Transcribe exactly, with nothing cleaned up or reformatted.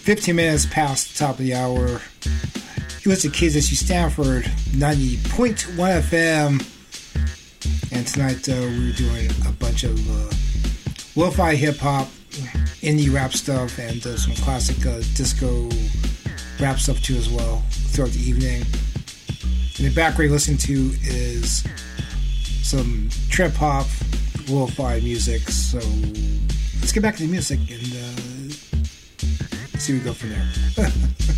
fifteen minutes past the top of the hour. You listen to K Z S U Stanford, ninety point one F M. And tonight uh, we're doing a bunch of uh, lo-fi hip-hop, indie rap stuff, and uh, some classic uh, disco rap stuff too as well throughout the evening. In the background you're listening to is some trip-hop, lo-fi music. So let's get back to the music and uh, see where we go from there.